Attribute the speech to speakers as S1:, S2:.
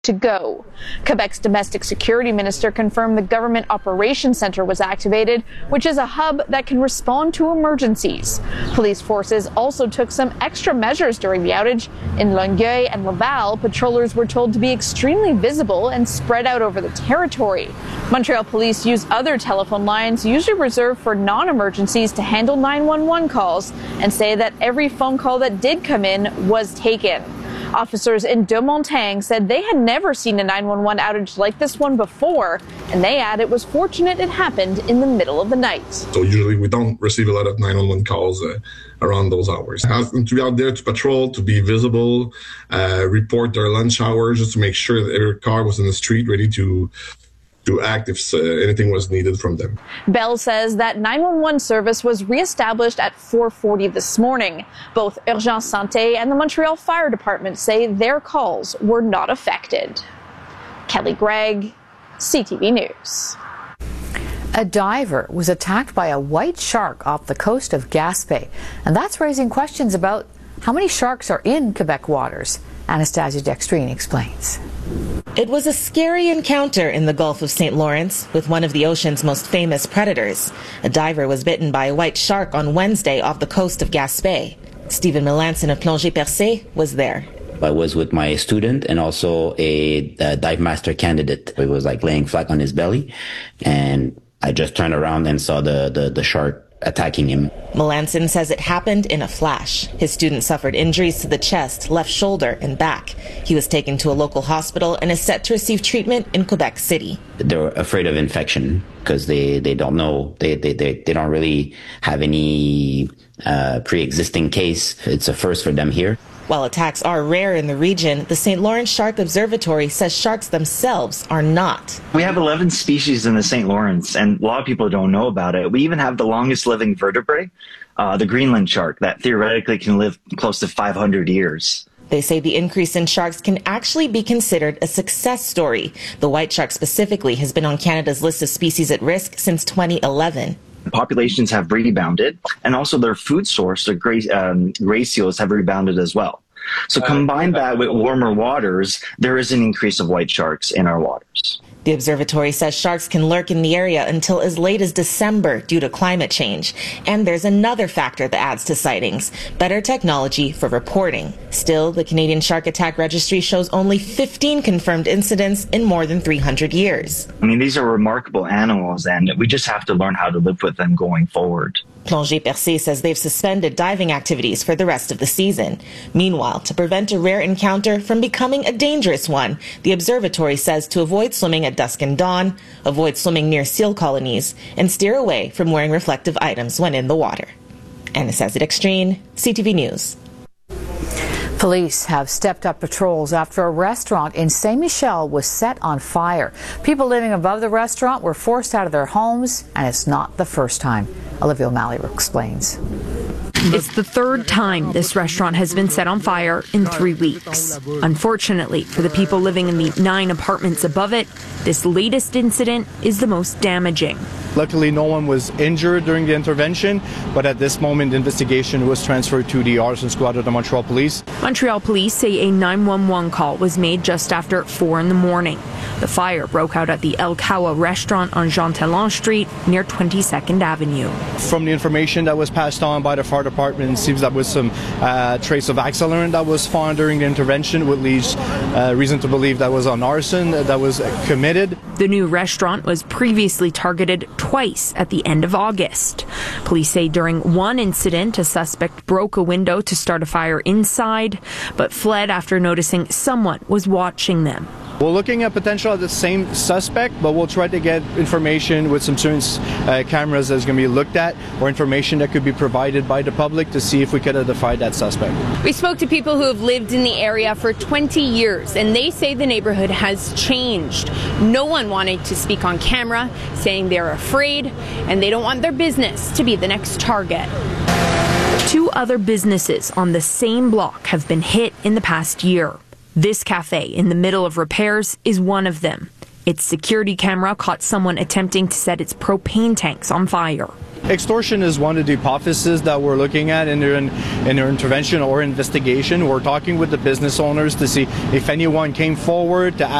S1: to go. Quebec's domestic security minister confirmed the government operations center was activated, which is a hub that can respond to emergencies. Police forces also took some extra measures during the outage. In Longueuil and Laval, patrollers were told to be extremely visible and spread out over the territory. Montreal police use other telephone lines usually reserved for non-emergencies to handle 911 calls and say that every phone call that did come in was taken. Officers in De Montagne said they had never seen a 911 outage like this one before, and they add it was fortunate it happened in the middle of the night.
S2: So usually we don't receive a lot of 911 calls around those hours. Ask them to be out there to patrol, to be visible, report their lunch hours, just to make sure that every car was in the street ready to act if anything was needed from them.
S1: Bell says that 911 service was reestablished at 4:40 this morning. Both Urgence Santé and the Montreal Fire Department say their calls were not affected. Kelly Gregg, CTV News.
S3: A diver was attacked by a white shark off the coast of Gaspé, and that's raising questions about how many sharks are in Quebec waters. Anastasia Dextrine explains.
S4: It was a scary encounter in the Gulf of St. Lawrence with one of the ocean's most famous predators. A diver was bitten by a white shark on Wednesday off the coast of Gaspé. Stephen Melanson of Plongée Percée was there.
S5: I was with my student and also a dive master candidate. He was like laying flat on his belly, and I just turned around and saw the shark attacking him.
S4: Melanson says it happened in a flash. His student suffered injuries to the chest, left shoulder, and back. He was taken to a local hospital and is set to receive treatment in Quebec City.
S5: They're afraid of infection because they don't know, they don't really have any pre-existing case. It's a first for them here.
S4: While attacks are rare in the region, the St. Lawrence Shark Observatory says sharks themselves are not.
S6: We have 11 species in the St. Lawrence, and a lot of people don't know about it. We even have the longest living vertebrate, the Greenland shark, that theoretically can live close to 500 years.
S4: They say the increase in sharks can actually be considered a success story. The white shark specifically has been on Canada's list of species at risk since 2011.
S6: Populations have rebounded, and also their food source, their gray seals, have rebounded as well. So combine that with warmer waters, there is an increase of white sharks in our waters.
S4: The observatory says sharks can lurk in the area until as late as December due to climate change. And there's another factor that adds to sightings: better technology for reporting. Still, the Canadian Shark Attack Registry shows only 15 confirmed incidents in more than 300 years.
S6: I mean, these are remarkable animals, and we just have to learn how to live with them going forward.
S4: Plongée Percée says they've suspended diving activities for the rest of the season. Meanwhile, to prevent a rare encounter from becoming a dangerous one, the observatory says to avoid swimming at dusk and dawn, avoid swimming near seal colonies, and steer away from wearing reflective items when in the water. Anastasia Dextrine, CTV News.
S3: Police have stepped up patrols after a restaurant in Saint Michel was set on fire. People living above the restaurant were forced out of their homes, and it's not the first time. Olivia O'Malley explains.
S7: It's the third time this restaurant has been set on fire in 3 weeks. Unfortunately, for the people living in the 9 apartments above it, this latest incident is the most damaging.
S8: Luckily, no one was injured during the intervention, but at this moment, the investigation was transferred to the arson squad of the Montreal Police.
S7: Montreal Police say a 911 call was made just after 4 in the morning. The fire broke out at the El Kawa restaurant on Jean Talon Street near 22nd Avenue.
S8: From the information that was passed on by the fire department, it seems that was some trace of accelerant that was found during the intervention, which leads reason to believe that was an arson that was committed.
S7: The new restaurant was previously targeted twice at the end of August. Police say during one incident, a suspect broke a window to start a fire inside, but fled after noticing someone was watching them.
S8: We're looking at potential of the same suspect, but we'll try to get information with some surveillance cameras that's going to be looked at, or information that could be provided by the public to see if we could identify that suspect.
S9: We spoke to people who have lived in the area for 20 years, and they say the neighborhood has changed. No one wanted to speak on camera, saying they're afraid and they don't want their business to be the next target.
S7: 2 other businesses on the same block have been hit in the past year. This cafe in the middle of repairs is one of them. Its security camera caught someone attempting to set its propane tanks on fire.
S8: Extortion is one of the hypotheses that we're looking at in their intervention or investigation. We're talking with the business owners to see if anyone came forward to